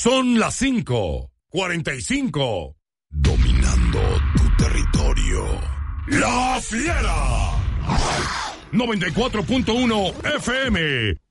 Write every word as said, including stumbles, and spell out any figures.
Son las cinco, cuarenta y cinco. Dominando tu territorio. La Fiera. noventa y cuatro punto uno F M.